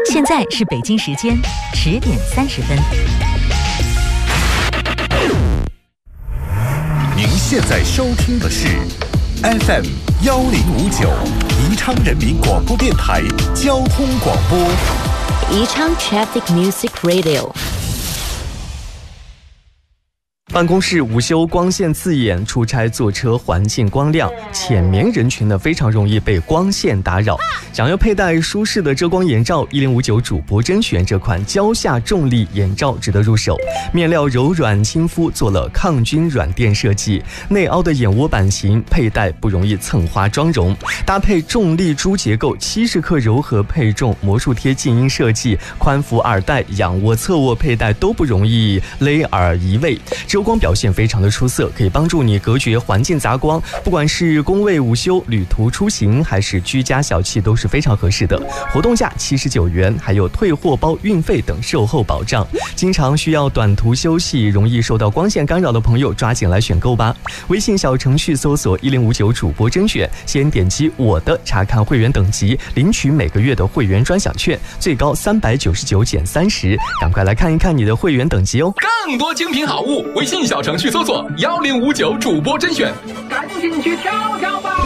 现在是北京时间10点30分。 您现在收听的是 FM 1059宜昌人民广播电台交通广播。 宜昌 Traffic Music Radio。 办公室午休光线刺眼，出差坐车环境光亮，浅眠人群呢非常容易被光线打扰。想要佩戴舒适的遮光眼罩，1059主播甄选这款蕉下重力眼罩值得入手。面料柔软亲肤，做了抗菌软垫设计，内凹的眼窝版型，佩戴不容易蹭花妆容。搭配重力珠结构，70克柔和配重魔术贴静音设计，宽幅耳带、仰卧、侧卧佩戴都不容易勒耳移位。遮光表现非常的出色，可以帮助你隔绝环境杂光，不管是工位午休、旅途出行，还是居家小憩都是非常合适的。活动价79元，还有退货包、运费等售后保障。经常需要短途休息，容易受到光线干扰的朋友，抓紧来选购吧。微信小程序搜索1059主播甄选，先点击我的查看会员等级，领取每个月的会员专享券，最高399减30，赶快来看一看你的会员等级哦。 更多精品好物，微信小程序搜索1059主播甄选，赶紧去挑挑吧。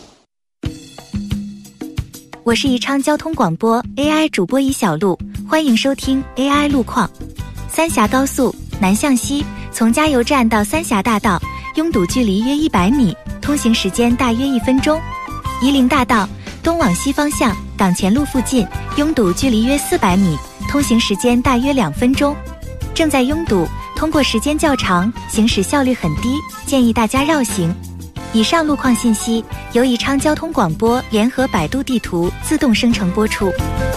我是宜昌交通广播 AI 主播尹小璐，欢迎收听 AI 路况。三峡高速南向西，从加油站到三峡大道，拥堵距离约100米，通行时间大约1分钟。夷陵大道东往西方向，港前路附近，拥堵距离约400米，通行时间大约2分钟。正在拥堵，通过时间较长，行驶效率很低，建议大家绕行。以上路况信息由宜昌交通广播联合百度地图自动生成播出。